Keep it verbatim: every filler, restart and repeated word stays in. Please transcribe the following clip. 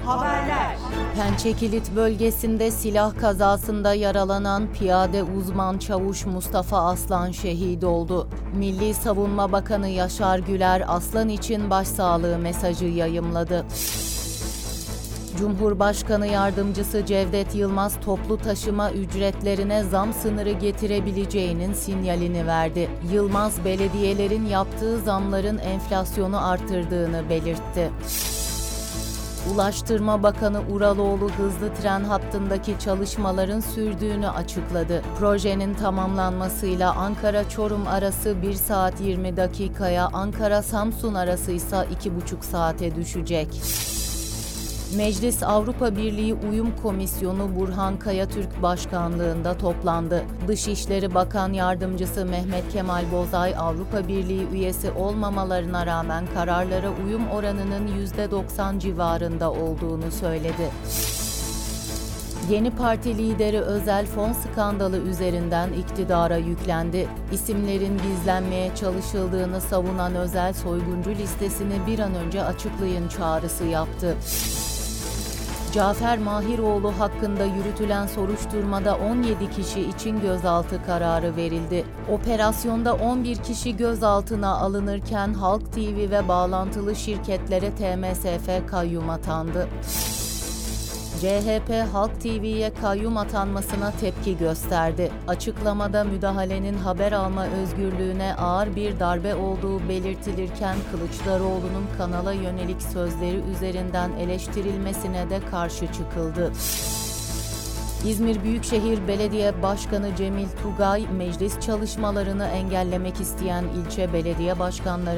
Haberler. Pençekilit bölgesinde silah kazasında yaralanan piyade uzman çavuş Mustafa Aslan şehit oldu. Milli Savunma Bakanı Yaşar Güler Aslan için başsağlığı mesajı yayımladı. Cumhurbaşkanı Yardımcısı Cevdet Yılmaz toplu taşıma ücretlerine zam sınırı getirebileceğinin sinyalini verdi. Yılmaz, belediyelerin yaptığı zamların enflasyonu artırdığını belirtti. Ulaştırma Bakanı Uraloğlu hızlı tren hattındaki çalışmaların sürdüğünü açıkladı. Projenin tamamlanmasıyla Ankara-Çorum arası bir saat yirmi dakikaya, Ankara-Samsun arası ise iki buçuk saate düşecek. Meclis Avrupa Birliği Uyum Komisyonu Burhan Kayatürk başkanlığında toplandı. Dışişleri Bakan Yardımcısı Mehmet Kemal Bozay, Avrupa Birliği üyesi olmamalarına rağmen kararlara uyum oranının yüzde doksan civarında olduğunu söyledi. Yeni Parti lideri Özel fon skandalı üzerinden iktidara yüklendi. İsimlerin gizlenmeye çalışıldığını savunan Özel, soyguncu listesini bir an önce açıklayın çağrısı yaptı. Cafer Mahiroğlu hakkında yürütülen soruşturmada on yedi kişi için gözaltı kararı verildi. Operasyonda on bir kişi gözaltına alınırken Halk T V ve bağlantılı şirketlere T M S F kayyum atandı. C H P Halk T V'ye kayyum atanmasına tepki gösterdi. Açıklamada müdahalenin haber alma özgürlüğüne ağır bir darbe olduğu belirtilirken Kılıçdaroğlu'nun kanala yönelik sözleri üzerinden eleştirilmesine de karşı çıkıldı. İzmir Büyükşehir Belediye Başkanı Cemil Tugay, meclis çalışmalarını engellemek isteyen ilçe belediye başkanları